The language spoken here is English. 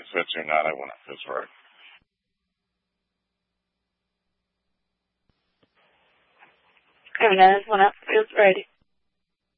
fits or not. I want it fits right. Another one up feels ready.